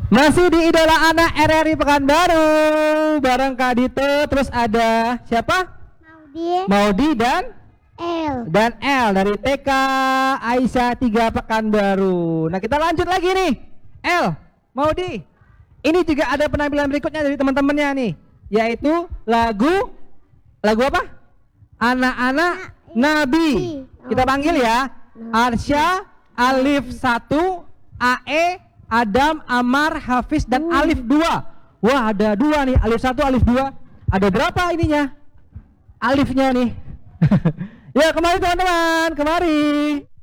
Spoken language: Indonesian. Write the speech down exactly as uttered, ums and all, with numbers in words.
Masih di Idola Anak R R I Pekanbaru bareng Kak Dito, terus ada siapa? Maudi. Maudi dan L. dan L dari T K Aisyah tiga Pekanbaru. Nah, kita lanjut lagi nih. L, Maudi. Ini juga ada penampilan berikutnya dari teman-temannya nih, yaitu lagu lagu apa? Anak-anak Nabi. Kita panggil ya. Arsya, Alif satu, A E, Adam, Amar, Hafiz dan Alif dua. Wah, ada dua nih, Alif satu, Alif dua. Ada berapa ininya? Alifnya nih. Ya, kemari teman-teman, kemari.